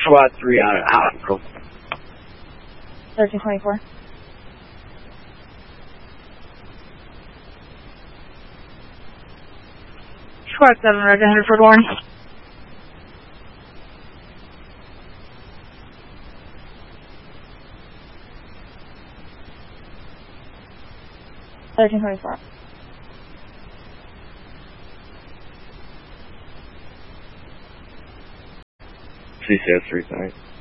SWAT 3 out of hospital. 1324. SWAT 7, Roger, headed for Lawrence. $1324. CCS 3, sorry.